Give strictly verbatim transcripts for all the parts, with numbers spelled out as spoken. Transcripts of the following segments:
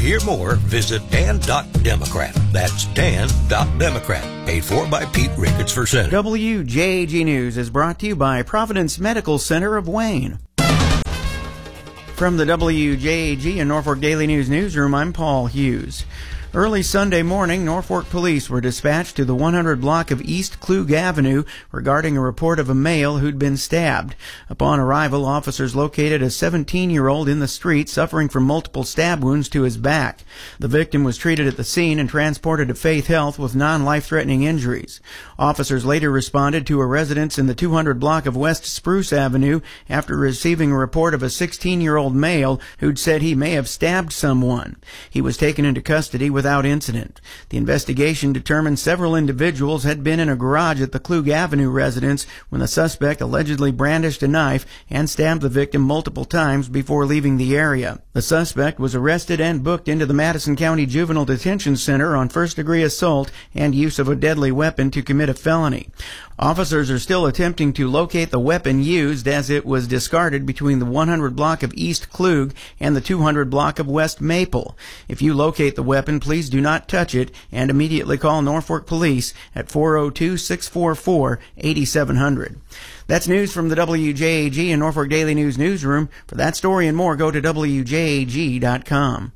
hear more, visit dan dot democrat. That's dan dot democrat. Paid for by Pete Ricketts for Senate. W J A G News is brought to you by Providence Medical Center of Wayne. From the W J A G and Norfolk Daily News newsroom, I'm Paul Hughes. Early Sunday morning, Norfolk police were dispatched to the one hundred block of East Klug Avenue regarding a report of a male who'd been stabbed. Upon arrival, officers located a seventeen-year-old in the street suffering from multiple stab wounds to his back. The victim was treated at the scene and transported to Faith Health with non-life-threatening injuries. Officers later responded to a residence in the two hundred block of West Spruce Avenue after receiving a report of a sixteen-year-old male who'd said he may have stabbed someone. He was taken into custody with without incident. The investigation determined several individuals had been in a garage at the Klug Avenue residence when the suspect allegedly brandished a knife and stabbed the victim multiple times before leaving the area. The suspect was arrested and booked into the Madison County Juvenile Detention Center on first-degree assault and use of a deadly weapon to commit a felony. Officers are still attempting to locate the weapon used as it was discarded between the one hundred block of East Klug and the two hundred block of West Maple. If you locate the weapon, please do not touch it and immediately call Norfolk Police at four oh two, six four four, eight seven zero zero. That's news from the W J A G and Norfolk Daily News newsroom. For that story and more, go to W J A G dot com.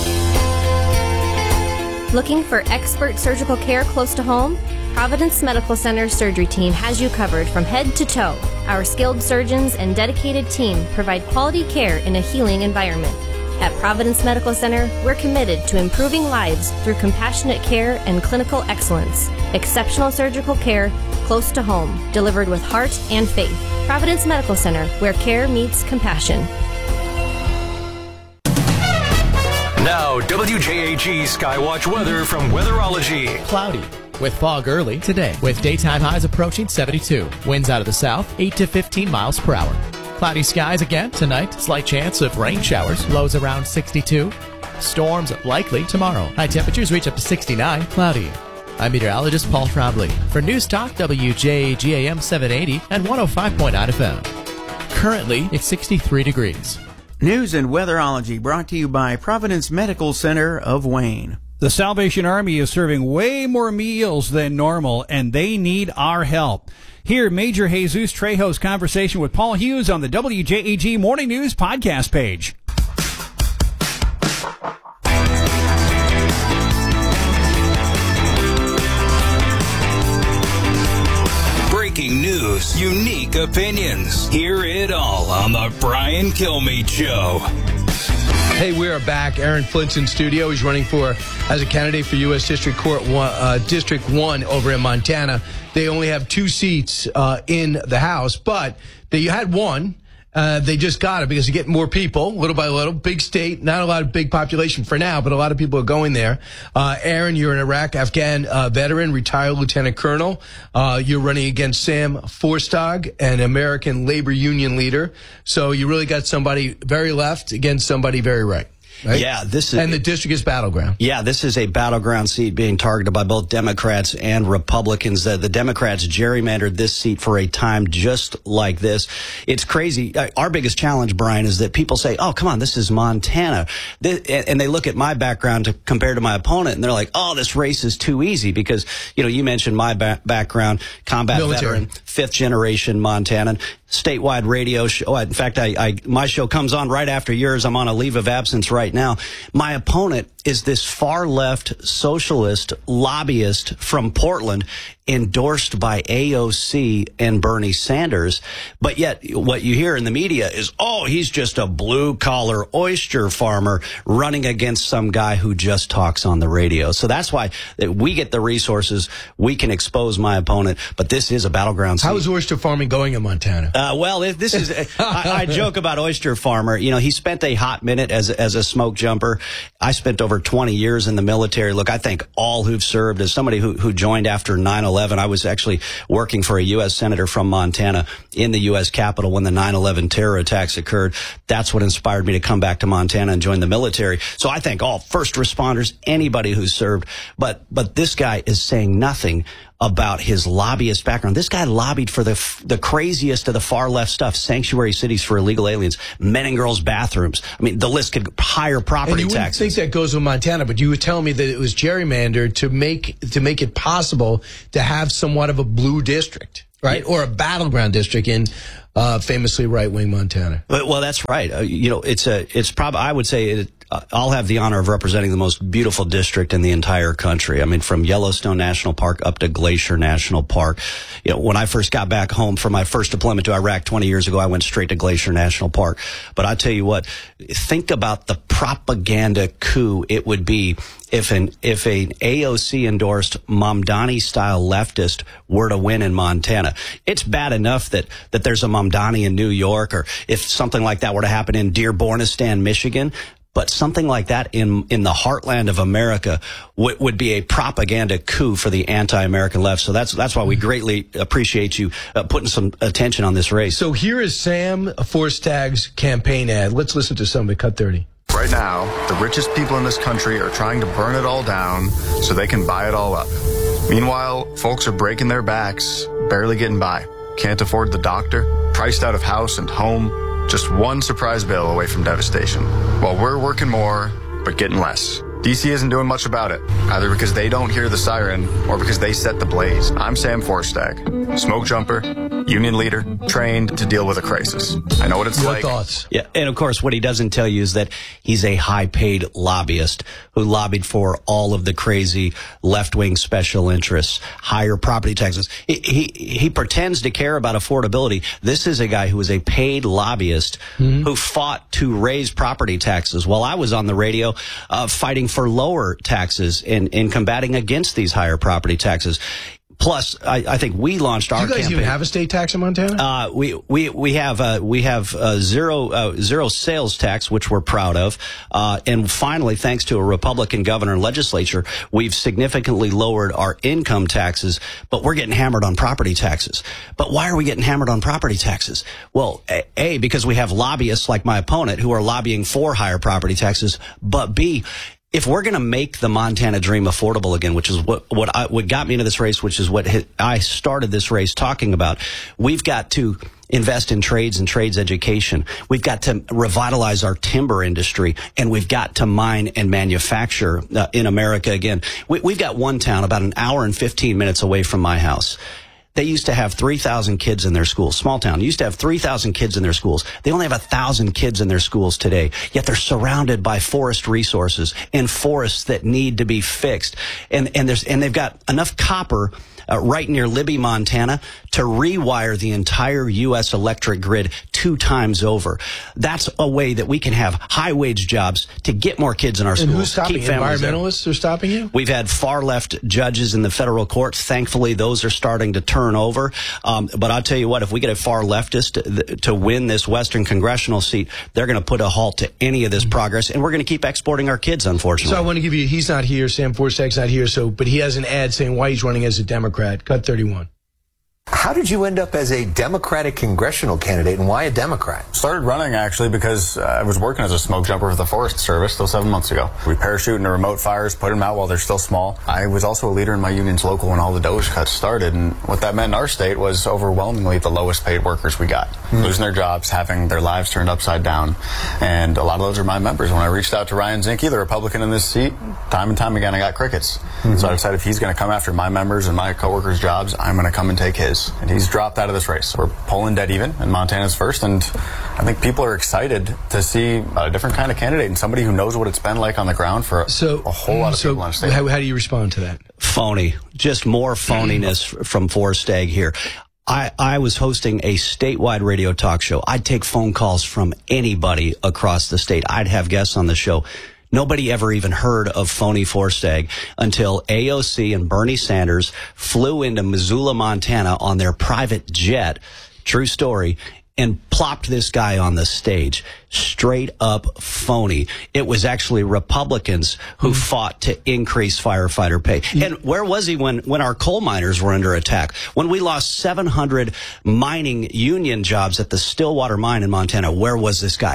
Looking for expert surgical care close to home? Providence Medical Center surgery team has you covered from head to toe. Our skilled surgeons and dedicated team provide quality care in a healing environment. At Providence Medical Center, we're committed to improving lives through compassionate care and clinical excellence. Exceptional surgical care close to home, delivered with heart and faith. Providence Medical Center, where care meets compassion. Now, W J A G Skywatch weather from Weatherology. Cloudy with fog early today, with daytime highs approaching seventy-two. Winds out of the south, eight to fifteen miles per hour. Cloudy skies again tonight. Slight chance of rain showers. Lows around sixty-two. Storms likely tomorrow. High temperatures reach up to sixty-nine. Cloudy. I'm meteorologist Paul Trombley for News Talk W J A G A M seven eighty and one oh five point nine F M. Currently, it's sixty-three degrees. News and Weatherology brought to you by Providence Medical Center of Wayne. The Salvation Army is serving way more meals than normal, and they need our help. Hear Major Jesus Trejo's conversation with Paul Hughes on the W J A G Morning News podcast page. Breaking news, unique opinions. Hear it all on the Brian Kilmeade Show. Hey, we are back. Aaron Flint's in studio. He's running for as a candidate for U S District Court one, uh, District One over in Montana. They only have two seats uh, in the House, but they had one. Uh, they just got it because they get more people, little by little. Big state, not a lot of big population for now, but a lot of people are going there. Uh, Aaron, you're an Iraq Afghan uh, veteran, retired lieutenant colonel. Uh, you're running against Sam Forstag, an American labor union leader. So you really got somebody very left against somebody very right. Right? Yeah, this is, and the district is battleground. Yeah, this is a battleground seat being targeted by both Democrats and Republicans. The, the Democrats gerrymandered this seat for a time just like this. It's crazy. Our biggest challenge, Brian, is that people say, "Oh, come on, this is Montana," this, and they look at my background to, compared to my opponent, and they're like, "Oh, this race is too easy," because you know you mentioned my ba- background, combat military. veteran, fifth generation Montanan. Statewide radio show. In fact, I, I my show comes on right after yours. I'm on a leave of absence right now. My opponent is this far left socialist lobbyist from Portland, endorsed by A O C and Bernie Sanders. But yet what you hear in the media is, oh, he's just a blue collar oyster farmer running against some guy who just talks on the radio. So that's why we get the resources. We can expose my opponent. But this is a battleground seat. How is oyster farming going in Montana? Uh, well, if this is, I, I joke about oyster farmer. You know, he spent a hot minute as, as a smoke jumper. I spent over twenty years in the military. Look, I think all who've served, as somebody who, who joined after nine eleven, I was actually working for a U S senator from Montana in the U S Capitol when the nine eleven terror attacks occurred. That's what inspired me to come back to Montana and join the military. So I thank all first responders, anybody who's served. But, but this guy is saying nothing about his lobbyist background. This guy lobbied for the the craziest of the far left stuff: sanctuary cities for illegal aliens, men and girls bathrooms. I mean, the list could higher property and you wouldn't taxes. think that goes with Montana, but you were telling me that it was gerrymandered to make to make it possible to have somewhat of a blue district, right, yeah. or a battleground district in uh, famously right-wing Montana. But, well, that's right. Uh, you know, it's a it's probably I would say it, uh, I'll have the honor of representing the most beautiful district in the entire country. I mean, from Yellowstone National Park up to Glacier National Park. You know, when I first got back home from my first deployment to Iraq twenty years ago, I went straight to Glacier National Park. But I tell you what, think about the propaganda coup it would be if an if an A O C endorsed Mamdani style leftist were to win in Montana. It's bad enough that that there's a Mamdani in New York, or if something like that were to happen in Dearbornistan, Michigan. But something like that in in the heartland of America w- would be a propaganda coup for the anti-American left. So that's that's why we greatly appreciate you uh, putting some attention on this race. So here is Sam Forstag's campaign ad. Let's listen to some of it. Cut thirty. Right now, the richest people in this country are trying to burn it all down so they can buy it all up. Meanwhile, folks are breaking their backs, barely getting by. Can't afford the doctor, priced out of house and home, just one surprise bill away from devastation. While we're working more, but getting less. D C isn't doing much about it, either because they don't hear the siren or because they set the blaze. I'm Sam Forstag, smoke jumper, union leader, trained to deal with a crisis. I know what it's Your like. thoughts? Yeah, and of course, what he doesn't tell you is that he's a high-paid lobbyist who lobbied for all of the crazy left-wing special interests, higher property taxes. He, he he pretends to care about affordability. This is a guy who is a paid lobbyist mm-hmm. who fought to raise property taxes while I was on the radio uh, fighting for lower taxes and in combating against these higher property taxes. Plus, I, I think we launched our campaign. Do you guys campaign. even have a state tax in Montana? Uh, we we we have uh, we have uh, zero uh, zero sales tax, which we're proud of. Uh, and finally, thanks to a Republican governor and legislature, we've significantly lowered our income taxes. But we're getting hammered on property taxes. But why are we getting hammered on property taxes? Well, a, a because we have lobbyists like my opponent who are lobbying for higher property taxes. But B, if we're going to make the Montana dream affordable again, which is what what, I, what got me into this race, which is what hit, I started this race talking about, we've got to invest in trades and trades education. We've got to revitalize our timber industry, and we've got to mine and manufacture uh, in America again. We, we've got one town about an hour and fifteen minutes away from my house. They used to have three thousand kids in their schools. Small town. Used to have three thousand kids in their schools. They only have one thousand kids in their schools today. Yet they're surrounded by forest resources and forests that need to be fixed. And, and there's, and they've got enough copper uh, right near Libby, Montana, to rewire the entire U S electric grid two times over. That's a way that we can have high-wage jobs to get more kids in our schools. And who's stopping? Keep families there. Environmentalists are stopping you? We've had far-left judges in the federal courts. Thankfully, those are starting to turn over. Um, but I'll tell you what, if we get a far leftist to, to win this Western congressional seat, they're going to put a halt to any of this progress, and we're going to keep exporting our kids, unfortunately. So I want to give you, he's not here, Sam Forstag's not here, so, but he has an ad saying why he's running as a Democrat. Cut thirty-one. How did you end up as a Democratic congressional candidate, and why a Democrat? Started running, actually, because uh, I was working as a smoke jumper for the Forest Service till seven months ago. We parachute into remote fires, put them out while they're still small. I was also a leader in my union's local when all the Doge cuts started, and what that meant in our state was overwhelmingly the lowest paid workers we got. Mm-hmm. Losing their jobs, having their lives turned upside down, and a lot of those are my members. When I reached out to Ryan Zinke, the Republican in this seat, time and time again I got crickets. Mm-hmm. So I decided if he's going to come after my members and my coworkers' jobs, I'm going to come and take his. And he's dropped out of this race. We're polling dead even, and Montana's first, and I think people are excited to see a different kind of candidate and somebody who knows what it's been like on the ground for so, a whole lot of so people on state. How, how do you respond to that? Phony. Just more phoniness from Forstag here. I, I was hosting a statewide radio talk show. I'd take phone calls from anybody across the state. I'd have guests on the show. Nobody ever even heard of phony Forstag until A O C and Bernie Sanders flew into Missoula, Montana on their private jet, true story, and plopped this guy on the stage. Straight up phony. It was actually Republicans who mm. fought to increase firefighter pay. Mm. And where was he when, when our coal miners were under attack? When we lost seven hundred mining union jobs at the Stillwater mine in Montana, where was this guy?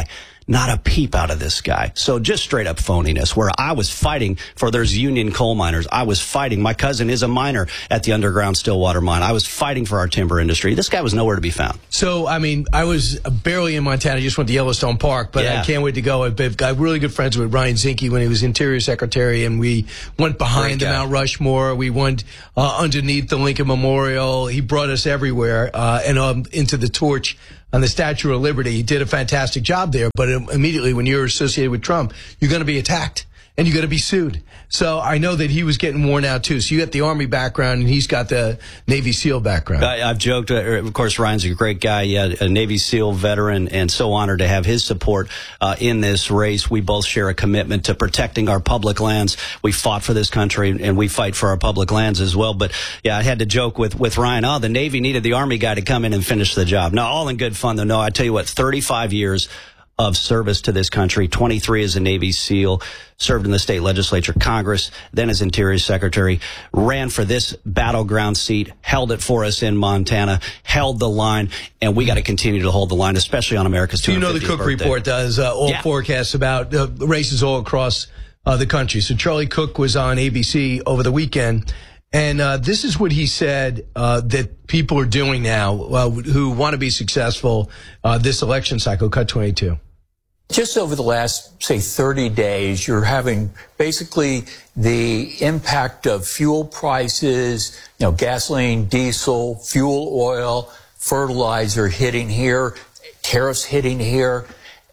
Not a peep out of this guy. So just straight up phoniness, where I was fighting for those union coal miners. I was fighting. My cousin is a miner at the underground Stillwater mine. I was fighting for our timber industry. This guy was nowhere to be found. So, I mean, I was barely in Montana. Just went to Yellowstone Park, but Yeah. I can't wait to go. I've got really good friends with Ryan Zinke when he was Interior Secretary, and we went behind the Mount Rushmore. We went uh, underneath the Lincoln Memorial. He brought us everywhere uh, and um, into the torch on the Statue of Liberty. He did a fantastic job there, but immediately when you're associated with Trump, you're going to be attacked and you're going to be sued. So I know that he was getting worn out too. So you got the Army background and he's got the Navy SEAL background. I, I've joked, uh, of course, Ryan's a great guy, yeah, a Navy SEAL veteran, and so honored to have his support uh, in this race. We both share a commitment to protecting our public lands. We fought for this country, and we fight for our public lands as well. But, yeah, I had to joke with, with Ryan, oh, the Navy needed the Army guy to come in and finish the job. No, all in good fun, though. No, I tell you what, thirty-five years of service to this country, twenty-three as a Navy SEAL, served in the state legislature, Congress, then as Interior Secretary, ran for this battleground seat, held it for us in Montana, held the line, and we got to continue to hold the line, especially on America's So you know the Cook birthday. Report does uh, all Yeah. forecasts about uh, races all across uh, the country. So Charlie Cook was on A B C over the weekend, and uh, this is what he said uh, that people are doing now uh, who want to be successful uh, this election cycle. Cut twenty-two. Just over the last, say, thirty days, you're having basically the impact of fuel prices, you know, gasoline, diesel, fuel oil, fertilizer hitting here, tariffs hitting here,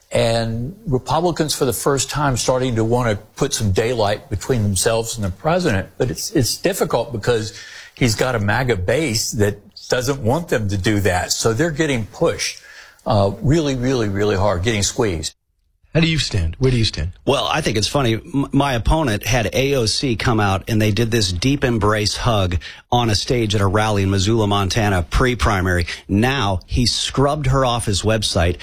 and Republicans for the first time starting to want to put some daylight between themselves and the president. But it's, it's difficult because he's got a MAGA base that doesn't want them to do that. So they're getting pushed uh, really, really, really hard, getting squeezed. How do you stand? Where do you stand? Well, I think it's funny. M- my opponent had A O C come out, and they did this deep embrace hug on a stage at a rally in Missoula, Montana, pre-primary. Now he's scrubbed her off his website.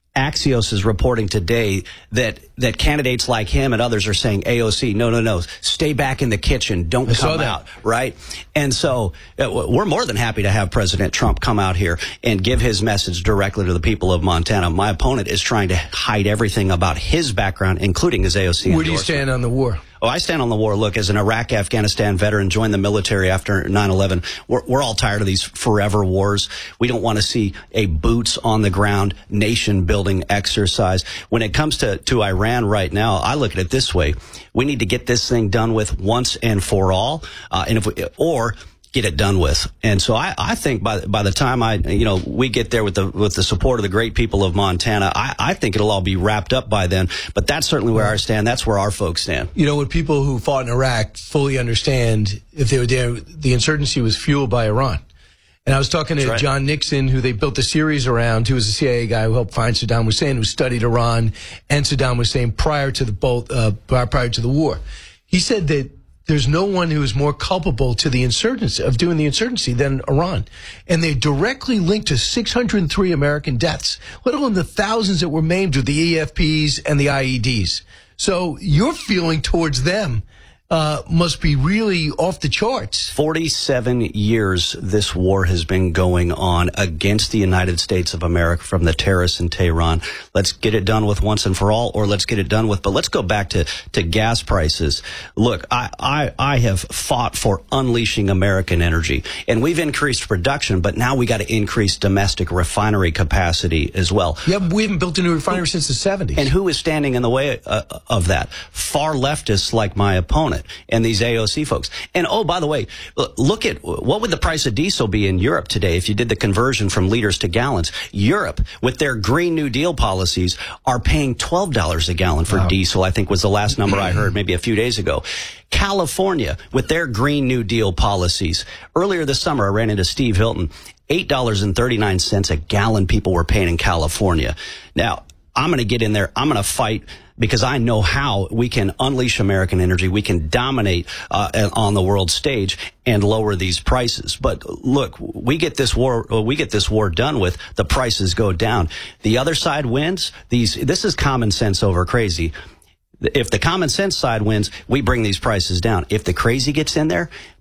Axios is reporting today that that candidates like him and others are saying, A O C, no, no, no, stay back in the kitchen, don't I saw come that. out, right? And so uh, we're more than happy to have President Trump come out here and give his message directly to the people of Montana. My opponent is trying to hide everything about his background, including his A O C Where do you endorsement. stand on the war? Oh, I stand on the war. Look, as an Iraq, Afghanistan veteran, joined the military after nine eleven. We're, we're all tired of these forever wars. We don't want to see a boots on the ground nation building exercise. When it comes to, to Iran right now, I look at it this way. We need to get this thing done with once and for all. Uh, and if we, or get it done with. And so I, I think by by the time I you know we get there with the with the support of the great people of Montana, I, I think it'll all be wrapped up by then. But that's certainly where I stand. That's where our folks stand. You know, what people who fought in Iraq fully understand, if they were there, the insurgency was fueled by Iran. And I was talking to right. John Nixon, who they built a series around, who was a C I A guy who helped find Saddam Hussein, who studied Iran and Saddam Hussein prior to the both uh, prior to the war. He said that there's no one who is more culpable to the insurgency of doing the insurgency than Iran. And they're directly linked to six hundred three American deaths, let alone the thousands that were maimed with the E F Ps and the I E Ds. So your feeling towards them uh, must be really off the charts. forty-seven years this war has been going on against the United States of America from the terrorists in Tehran. Let's get it done with once and for all, or let's get it done with, but let's go back to, to gas prices. Look, I, I, I have fought for unleashing American energy, and we've increased production, but now we got to increase domestic refinery capacity as well. Yeah, but we haven't built a new refinery since the seventies. And who is standing in the way uh, of that? Far leftists like my opponent and these A O C folks. And oh, by the way, look at what would the price of diesel be in Europe today if you did the conversion from liters to gallons. Europe, with their Green New Deal policies, are paying twelve dollars a gallon for wow. diesel, I think was the last number I heard maybe a few days ago. California, with their Green New Deal policies. Earlier this summer, I ran into Steve Hilton. eight dollars and thirty-nine cents a gallon people were paying in California. Now, I'm going to get in there. I'm going to fight because I know how we can unleash American energy. We can dominate uh, on the world stage and lower these prices. But look, we get this war, we get this war done with, the prices go down. The other side wins. These, this is common sense over crazy. If the common sense side wins, we bring these prices down. If the crazy gets in there,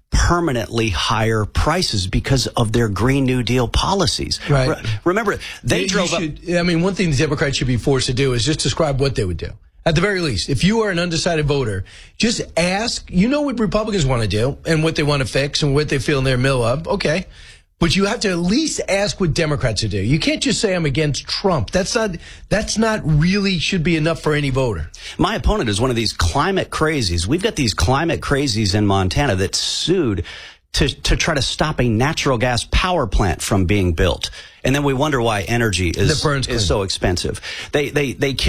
permanently higher prices because of their Green New Deal policies. Right. Re- remember, they You drove should, up. I mean, one thing the Democrats should be forced to do is just describe what they would do. At the very least, if you are an undecided voter, just ask, you know what Republicans want to do and what they want to fix and what they feel in their middle of. Okay. But you have to at least ask what Democrats would do. You can't just say I'm against Trump. That's not, that's not really should be enough for any voter. My opponent is one of these climate crazies. We've got these climate crazies in Montana that sued to, to try to stop a natural gas power plant from being built. And then we wonder why energy is, That burns is so expensive. They, they, they